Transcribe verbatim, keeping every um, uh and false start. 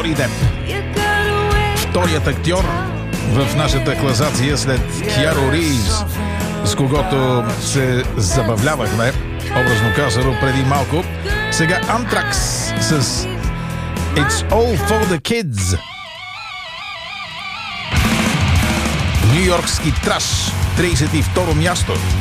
Джони Деп. Вторият актьор в нашата класация след Киаро Ривз, с когото се забавлявахме, образно казано, преди малко. Сега Антракс с It's All for the Kids. Нюйоркски траш, тридесет и второ място.